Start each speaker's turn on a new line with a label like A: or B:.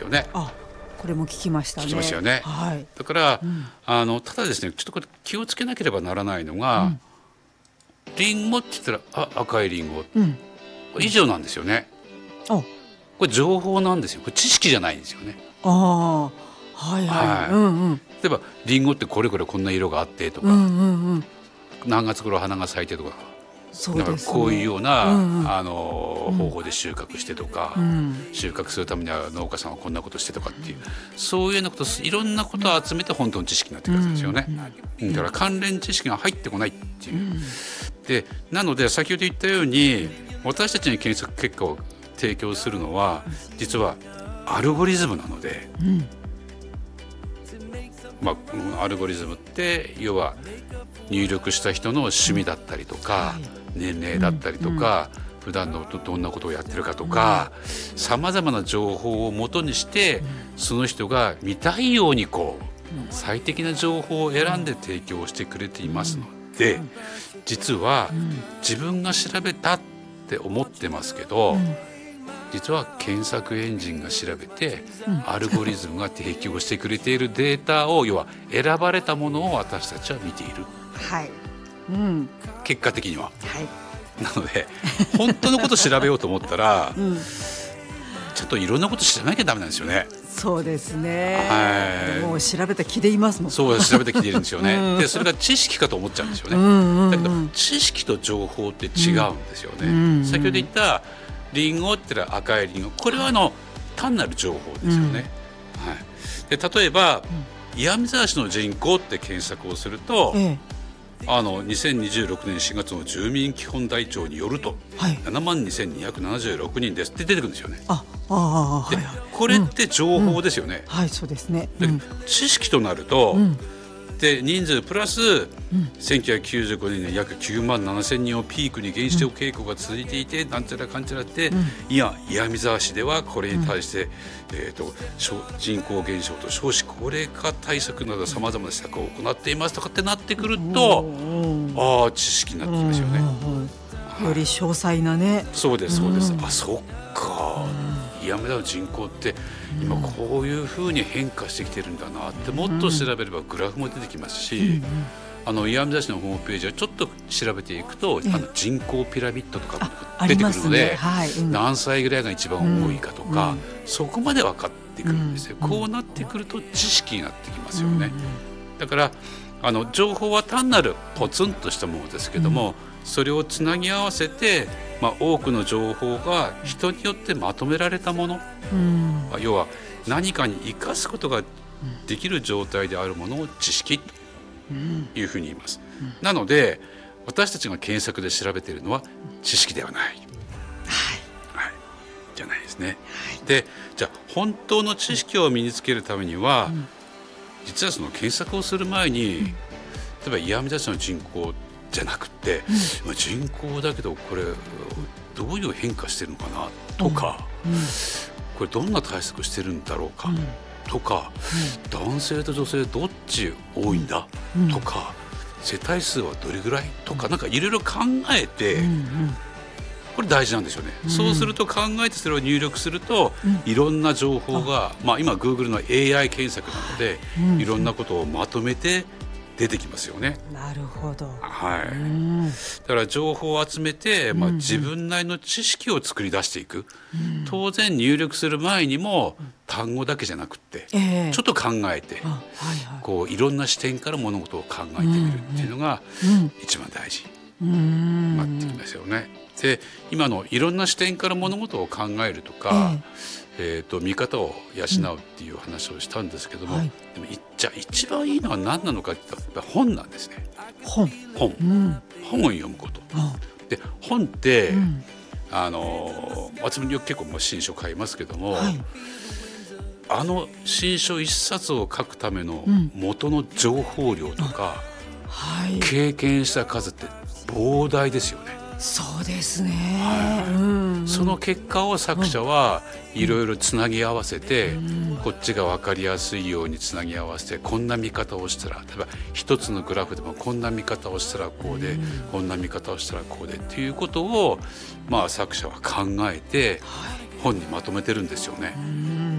A: よね。
B: これも聞きましたね。
A: 聞きましたよね。
B: はい、
A: だから、ただですね、ちょっとこれ気をつけなければならないのが、リンゴって言ったら赤いリンゴ、以上なんですよね。これ情報なんですよ。これ知識じゃないんですよね。
B: はいはい。
A: 例えばリンゴってこれこれこんな色があってとか、何月頃花が咲いてとか、
B: そうですね、
A: こういうような、方法で収穫してとか、収穫するためには農家さんはこんなことしてとかっていう、そういうようなこと、いろんなことを集めて本当の知識になってくるんですよね。だから関連知識が入ってこないっていう、でなので先ほど言ったように私たちに検索結果を提供するのは実はアルゴリズムなので、アルゴリズムって要は入力した人の趣味だったりとか、年齢だったりとか、普段のどんなことをやってるかとか、さまざまな情報をもとにして、その人が見たいように最適な情報を選んで提供してくれていますので、実は自分が調べたって思ってますけど、実は検索エンジンが調べて、アルゴリズムが提供してくれているデータを、要は選ばれたものを私たちは見ている、結果的には、なので本当のことを調べようと思ったら、ちょっといろんなこと知らなきゃダメなんですよね。
B: そうですね、もう調べた気でいますもん。
A: そう調べた気でいるんですよね。でそれが知識かと思っちゃうんですよね。だけど知識と情報って違うんですよね。先ほど言ったリンゴって言ったら赤いリンゴ、これは単なる情報ですよね。で例えば、岩見沢市の人口って検索をすると、2026年4月の住民基本台帳によると、72,276 人ですって出てくるんですよね。でこれって情報ですよね。
B: そうですね。
A: で知識となると、で人数プラス、1995年に約9万7千人をピークに減少傾向が続いていて、なんちゃらかんちゃらって、岩見沢市ではこれに対して、人口減少と少子高齢化対策などさまざまな施策を行っていますとかってなってくると、知識になってきますよね。
B: より詳細なね。
A: そうですそうです。そっか、岩見沢の人口って今こういうふうに変化してきてるんだなって、もっと調べればグラフも出てきますし、岩見沢市のホームページはちょっと調べていくと、人口ピラミッドとかも出てくるので、何歳ぐらいが一番多いかとか、そこまで分かってくるんですよ。こうなってくると知識になってきますよね。だから情報は単なるポツンとしたものですけども、それをつなぎ合わせて、多くの情報が人によってまとめられたもの、要は何かに生かすことができる状態であるものを知識というふうに言います。なので私たちが検索で調べているのは知識ではない、じゃないですね。でじゃあ本当の知識を身につけるためには、実はその検索をする前に、例えば岩見沢市の人口じゃなくて、人口だけどこれどういう変化してるのかなとか、これどんな対策してるんだろうかとか、男性と女性どっち多いんだとか、世帯数はどれぐらいとか、なんかいろいろ考えて、これ大事なんですよね。そうすると考えてそれを入力すると、いろんな情報が、今 Google の AI 検索なので、いろんなことをまとめて出てきますよね。
B: なるほど。
A: だから情報を集めて、自分なりの知識を作り出していく。当然入力する前にも単語だけじゃなくて、ちょっと考えて、いろんな視点から物事を考えてみるっていうのが一番大事になってきますよね。で今のいろんな視点から物事を考えるとか、見方を養うっていう話をしたんですけども、でもじゃあ一番いいのは何なのかって言ったら本なんですね。本を読むこと。で本って、私も結構新書買いますけども、新書一冊を書くための元の情報量とか、経験した数って膨大ですよね。
B: そうですね。
A: その結果を作者はいろいろつなぎ合わせて、こっちが分かりやすいようにつなぎ合わせて、こんな見方をしたら、例えば一つのグラフでもこんな見方をしたらこうで、こんな見方をしたらこうでっていうことを、作者は考えて本にまとめてるんですよね。